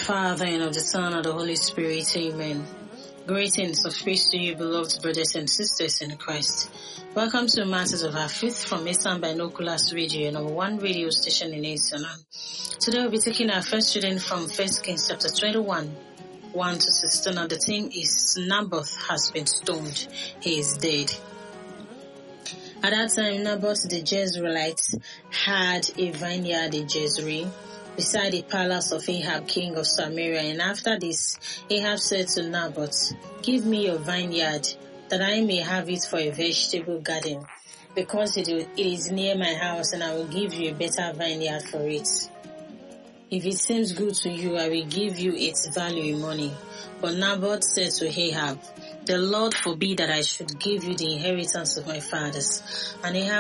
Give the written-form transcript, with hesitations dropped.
Father, and of the Son, and of the Holy Spirit. Amen. Greetings of peace to you, beloved brothers and sisters in Christ. Welcome to Matters of Our Faith from Eastern Binoculars Radio, number one radio station in Eastern. Today we'll be taking our first reading from 1 Kings chapter 21, 1 to 16, and the theme is Naboth has been stoned, he is dead. At that time, Naboth the Jezreelite had a vineyard in Jezreel, beside the palace of Ahab, king of Samaria. And after this, Ahab said to Naboth, "Give me your vineyard, that I may have it for a vegetable garden, because it is near my house, and I will give you a better vineyard for it. If it seems good to you, I will give you its value in money." But Naboth said to Ahab, "The Lord forbid that I should give you the inheritance of my fathers." And Ahab